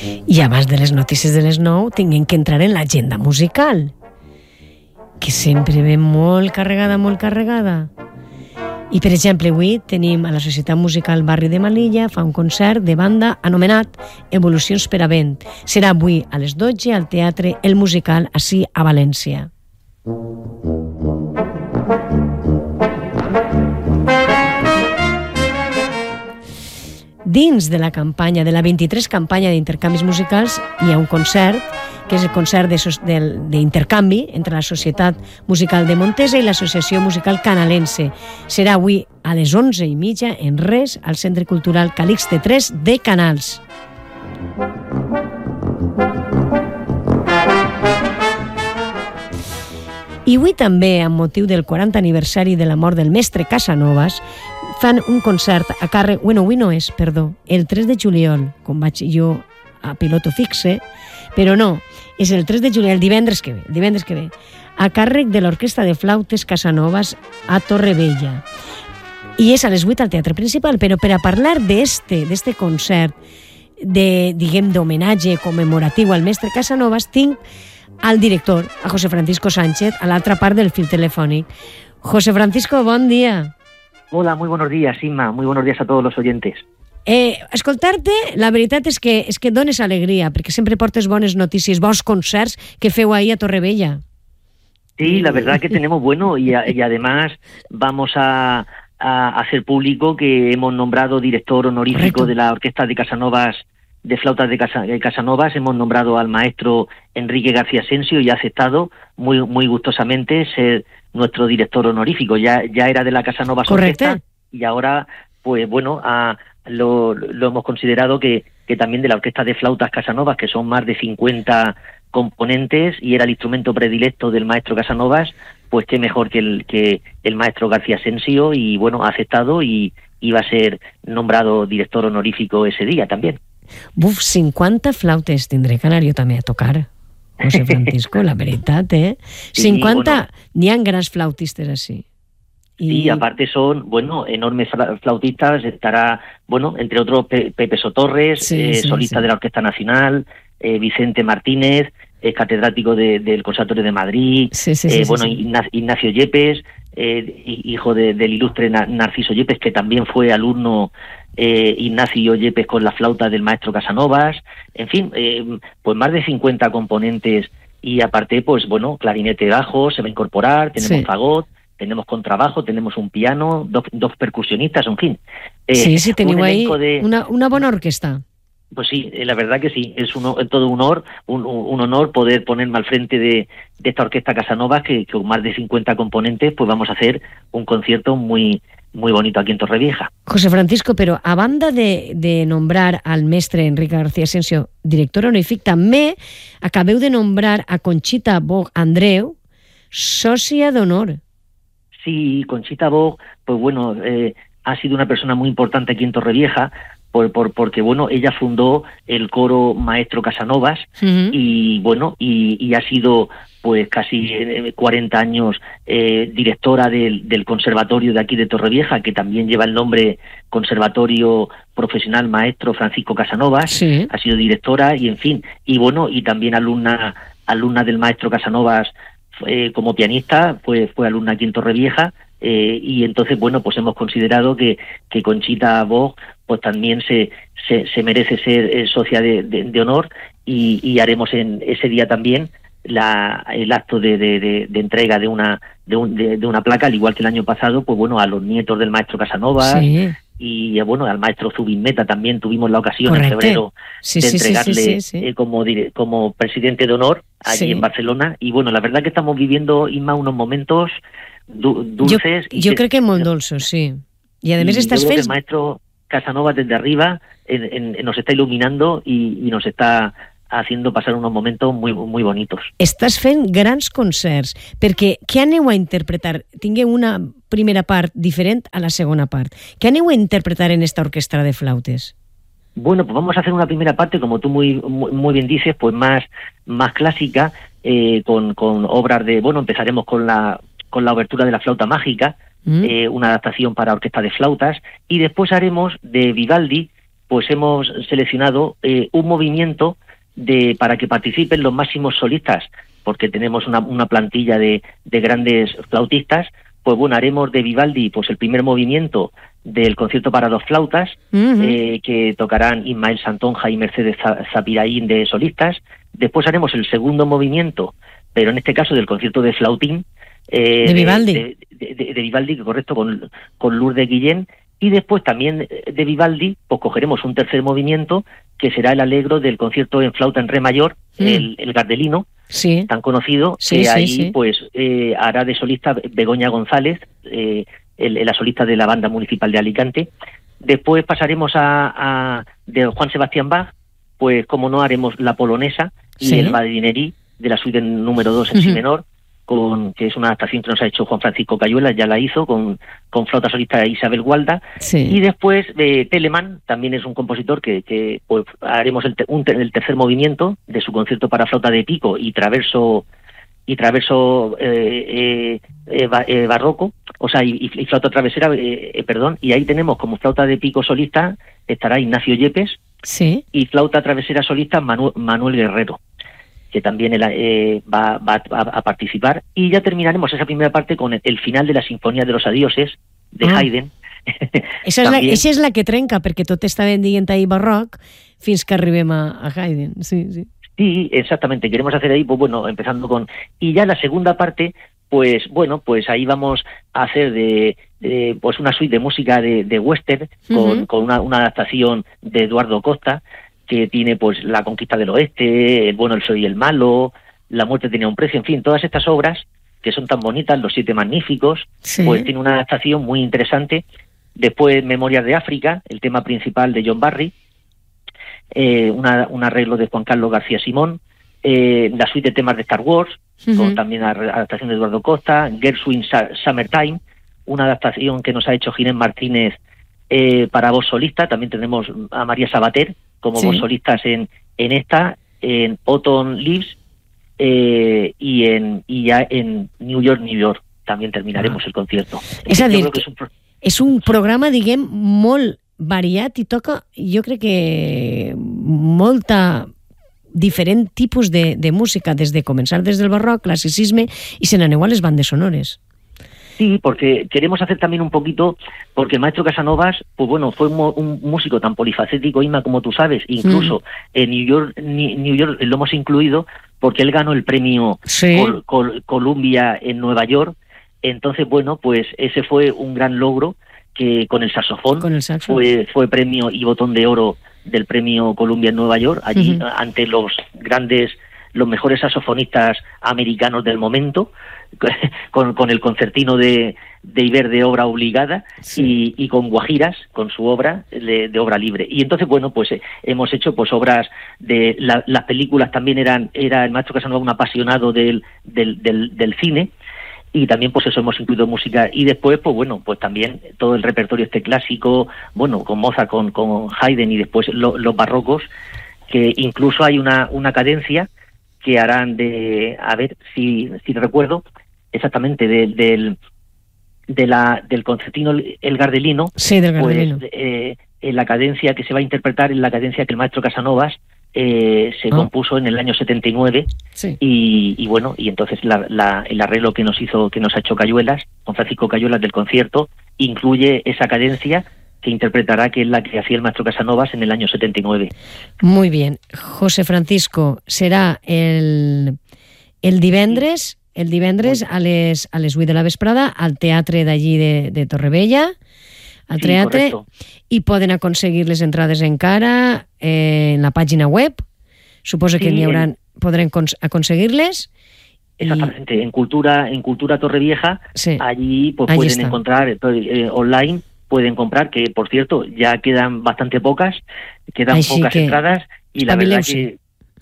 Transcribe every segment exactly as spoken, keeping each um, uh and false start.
I abans de les notícies de les nou tinguem que entrar en l'agenda musical, que sempre ve molt carregada, molt carregada. I, per exemple, avui tenim a la Societat Musical Barri de Melilla, fa un concert de banda anomenat Evolucions per a Vent. Serà avui a les dotze al Teatre El Musical, ací a València. Dins de la campanya, de la vint-i-tres campanya d'intercanvis musicals, hi ha un concert, que és el concert d'intercanvi entre la Societat Musical de Montesa i l'Associació Musical Canalense. Serà avui a les onze i mitja en Res, al Centre Cultural Calixte tres de Canals. I avui també, amb motiu del quaranta aniversari de la mort del mestre Casanovas, fan un concert a càrrec... Bueno, avui no és, perdó, el tres de juliol, com vaig jo a piloto fixe, però no, és el tres de juliol, el divendres que ve, el divendres que ve, a càrrec de l'Orquestra de Flautes Casanovas a Torrevella. I és a les vuit al Teatre Principal, però per a parlar d'este, d'este concert, de, diguem, d'homenatge commemoratiu al mestre Casanovas, tinc al director, a José Francisco Sánchez, a l'altra part del fil telefònic. José Francisco, bon dia. Hola, muy buenos días, Inma. Muy buenos días a todos los oyentes. Eh, escoltar-te, la veritat és que, és que dones alegria, perquè sempre portes bones notícies, bons concerts que feu ahí a Torrevella. Sí, la verdad que tenemos bueno y, y además vamos a, a hacer público que hemos nombrado director honorífico Correcto. De la Orquesta de Casanovas, de Flautas de, Casa, de Casanovas, hemos nombrado al maestro Enrique García Asensio y ha aceptado muy, muy gustosamente ser nuestro director honorífico. Ya, ya era de la Casanovas Orquesta y ahora, pues bueno, a, lo, lo hemos considerado que, que también de la Orquesta de Flautas Casanovas, que son más de cincuenta componentes y era el instrumento predilecto del maestro Casanovas, pues qué mejor que el, que el maestro García Asensio y bueno, ha aceptado y iba a ser nombrado director honorífico ese día también. Buf, cinquanta flautes tindré que anar jo també a tocar, José Francisco, la veritat, eh? cinquanta, sí, bueno, n'hi ha grans flautistes así. Y... Sí, aparte son, bueno, enormes flautistas, estará, bueno, entre otros Pe Pepe Sotorres, sí, eh, sí, solista sí. de la Orquesta Nacional, eh, Vicente Martínez, eh, catedrático de, del Conservatorio de Madrid, sí, sí, eh, sí, bueno, sí. Ignacio Yepes, eh, hijo de, del ilustre Narciso Yepes, que también fue alumno eh, Ignacio Yepes con la flauta del maestro Casanovas, en fin, eh, pues más de cincuenta componentes y aparte, pues bueno, clarinete bajo se va a incorporar, tenemos sí. fagot, tenemos contrabajo, tenemos un piano, dos, dos percusionistas, en fin. Eh, sí, sí, tenemos ahí de... una, una buena orquesta. Pues sí, la verdad que sí, es un, todo un honor, un, un honor poder ponerme al frente de, de esta Orquesta Casanovas, que, que con más de cincuenta componentes, pues vamos a hacer un concierto muy, muy bonito aquí en Torrevieja. José Francisco, pero a banda de, de nombrar al mestre Enrique García Asensio director honorífic, també acabeu de nombrar a Conxita Bog Andreu sòcia d'honor. Sí, Conxita Bog, pues bueno, eh, ha sido una persona muy importante aquí en Torrevieja, Por, por, porque bueno, ella fundó el coro Maestro Casanovas uh-huh. y bueno, y, y ha sido pues casi cuarenta años eh, directora del, del conservatorio de aquí de Torrevieja, que también lleva el nombre Conservatorio Profesional Maestro Francisco Casanovas, sí. ha sido directora y en fin, y bueno, y también alumna, alumna del maestro Casanovas eh, como pianista, pues fue alumna aquí en Torrevieja. Eh, y entonces, bueno, pues hemos considerado que, que Conxita Bog pues también se, se, se merece ser eh, socia de, de, de honor y, y haremos en ese día también la, el acto de, de, de, de entrega de una de, un, de, de una placa, al igual que el año pasado, pues bueno, a los nietos del maestro Casanovas sí. y bueno, al maestro Zubin Meta también tuvimos la ocasión Correcte. en febrero sí, de sí, entregarle sí, sí, sí, sí. Eh, como, como presidente de honor allí sí. en Barcelona y bueno, la verdad que estamos viviendo, Inma, unos momentos Du dulces. Jo, jo que, crec que molt dolços, sí. I a més estàs fent... El maestro Casanova desde arriba en, en, nos está iluminando y, y nos está haciendo pasar unos momentos muy, muy bonitos. Estàs fent grans concerts, perquè què aneu a interpretar? Tingueu una primera part diferent a la segona part. Què aneu a interpretar en esta orquestra de flautes? Bueno, pues vamos a hacer una primera parte, como tú muy, muy, muy bien dices, pues más, más clásica, eh, con, con obras de... Bueno, empezaremos con la... con la obertura de la flauta mágica, mm. eh, una adaptación para orquesta de flautas, y después haremos de Vivaldi pues hemos seleccionado eh, un movimiento de para que participen los máximos solistas, porque tenemos una, una plantilla de, de grandes flautistas. Pues bueno, haremos de Vivaldi pues el primer movimiento del concierto para dos flautas, uh-huh. eh, que tocarán Ismael Santonja y Mercedes Zapiraín de solistas. Después haremos el segundo movimiento, pero en este caso del concierto de flautín, eh, de Vivaldi, de, de, de, de Vivaldi, correcto, con, con Lourdes Guillén. Y después también de Vivaldi, pues cogeremos un tercer movimiento, que será el Allegro del concierto en flauta en re mayor, mm. el, el Gardelino, sí. tan conocido, sí, que sí, ahí sí. pues eh, hará de solista Begoña González, eh, el, la solista de la Banda Municipal de Alicante. Después pasaremos a, a de Juan Sebastián Bach, pues como no, haremos la polonesa y sí. el Badinerí de la suite número dos en uh-huh. si menor, con que es una adaptación que nos ha hecho Juan Francisco Cayuelas, ya la hizo, con, con flauta solista Isabel Gualda. Sí. Y después eh, Telemann, también es un compositor que, que pues haremos el, te, un, el tercer movimiento de su concierto para flauta de pico y traverso y traverso eh, eh, eh, barroco, o sea, y, y flauta travesera, eh, eh, perdón, y ahí tenemos como flauta de pico solista, estará Ignacio Yepes, sí. y flauta travesera solista Manu, Manuel Guerrero, que también eh, va, va a, a participar. Y ya terminaremos esa primera parte con el, el final de la Sinfonía de los Adioses, de ah. Haydn. Esa és, la, esa és la que trenca, perquè tot està ben dient ahí barroc, fins que arribem a, a Haydn. Sí, sí. Sí, exactamente. Queremos hacer ahí, pues bueno, empezando con... Y ya la segunda parte, pues bueno, pues ahí vamos a hacer de, de pues una suite de música de, de western, con, uh-huh. con una, una adaptación de Eduardo Costa, que tiene pues La conquista del oeste, El bueno, el feo y el malo, La muerte tenía un precio, en fin, todas estas obras que son tan bonitas, Los siete magníficos, sí. pues tiene una adaptación muy interesante. Después Memorias de África, el tema principal de John Barry, eh, una, un arreglo de Juan Carlos García Simón, eh, la suite de temas de Star Wars, uh-huh. con también la adaptación de Eduardo Costa, Gershwin Summertime, una adaptación que nos ha hecho Ginés Martínez eh, para voz solista. También tenemos a María Sabater como sí. voz solistas en, en esta, en Autumn Leaves, eh, y en y ya en New York, New York, también terminaremos ah. el concierto. És a dir, que és un, pro... és un programa, diguem, molt variat i toca, jo crec que molta diferent tipus de, de música, des de començar des del barroc, classicisme, i se n'aneu a les bandes sonores. Sí, porque queremos hacer también un poquito, porque el maestro Casanovas, pues bueno, fue un, un músico tan polifacético, Inma, como tú sabes, incluso mm. en New York, New York lo hemos incluido porque él ganó el premio sí. Col, Col, Columbia en Nueva York. Entonces, bueno, pues ese fue un gran logro, que con el saxofón, con el saxo. fue, fue premio y botón de oro del premio Columbia en Nueva York, allí uh-huh. ante los grandes, los mejores saxofonistas americanos del momento, con, con el concertino de, de Iber de obra obligada, sí. y, y con Guajiras, con su obra de, de obra libre. Y entonces, bueno, pues eh, hemos hecho pues obras de la, las películas. También eran era el maestro Casanova un apasionado del, del, del, del cine, y también pues eso, hemos incluido música. Y después, pues bueno, pues también todo el repertorio este clásico, bueno, con Mozart, con, con Haydn, y después lo, los barrocos, que incluso hay una, una cadencia que harán de, a ver si, si recuerdo exactamente, de, del de la del concertino El Gardelino, sí, del Gardelino. Pues, eh, en la cadencia que se va a interpretar, en la cadencia que el maestro Casanovas eh, se oh. compuso en el año setenta y nueve, sí. y, y bueno, y entonces la, la, el arreglo que nos hizo, que nos ha hecho Cayuelas, con Francisco Cayuelas, del concierto, incluye esa cadencia que interpretará, que es la que hacía el maestro Casanovas en el año setenta y nueve. Muy bien. José Francisco, serà el, el divendres, el divendres a les, a les vuit de la vesprada al teatre d'allí de, de Torrevella, al sí, teatre, correcto. I poden aconseguir les entrades encara eh, en la pàgina web. Suposo que sí, n'hi haurà, en... podrem aconseguir-les. Exactamente, y... en Cultura, en Cultura Torrevieja, sí. allí pues allí pueden está. encontrar eh, online, pueden comprar, que por cierto ya quedan bastante pocas, quedan Ay, pocas sí que... entradas, y la verdad que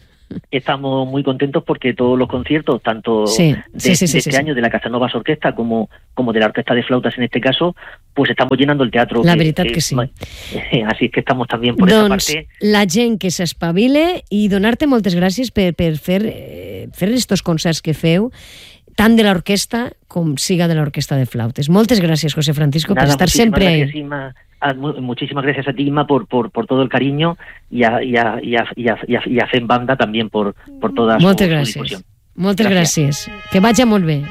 estamos muy contentos porque todos los conciertos, tanto sí, de, sí, sí, sí, de este sí, año de la Casanovas Orquesta como, como de la Orquesta de Flautas en este caso, pues estamos llenando el teatro. La que, veritat que, que sí. Así es que estamos también por doncs, esa parte. La gent que s'espavile, i donar-te moltes gràcies per, per fer, eh, fer estos concerts que feu, tant de l'orquestra com siga de l'orquestra de flautes. Moltes gràcies, José Francisco, Nada, per estar sempre ahí. A muchísimas gracias a ti, Inma, por, por, por todo el cariño y a, y a, y a, y a, y a, y a Fem Banda también por, por toda su, Moltes su gràcies. difusión. Moltes Gràcies. gràcies. Que vagi molt bé.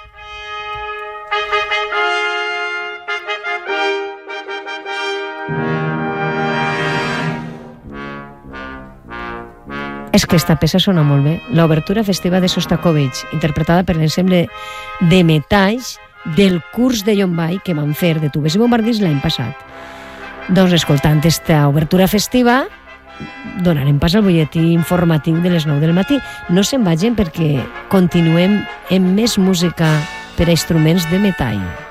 És que esta peça sona molt bé. L'obertura festiva de Sostakovich, interpretada per l'ensemble de metalls del curs de Llombai que van fer de Tubes i Bombardis l'any passat. Doncs escoltant esta obertura festiva, donarem pas al butlletí informatiu de les nou del matí. No se'n vagin perquè continuem amb més música per a instruments de metall.